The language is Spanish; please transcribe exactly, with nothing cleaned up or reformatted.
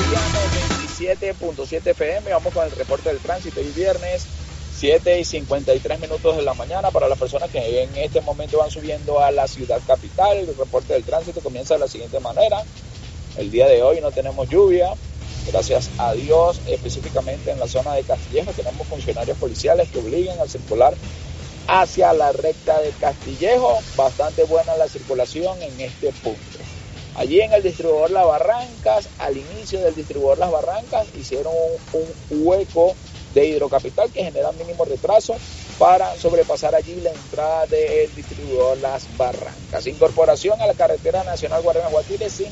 veintisiete punto siete F M. Vamos con el reporte del tránsito. Hoy viernes, siete y cincuenta y tres minutos de la mañana. Para las personas que en este momento van subiendo a la ciudad capital, el reporte del tránsito comienza de la siguiente manera. El día de hoy no tenemos lluvia, gracias a Dios. Específicamente en la zona de Castillejo tenemos funcionarios policiales que obligan a circular hacia la recta de Castillejo. Bastante buena la circulación en este punto. Allí en el distribuidor Las Barrancas, al inicio del distribuidor Las Barrancas, hicieron un, un hueco de Hidrocapital que genera mínimo retraso para sobrepasar allí la entrada del distribuidor Las Barrancas. Incorporación a la carretera nacional Guarenas-Guatire sin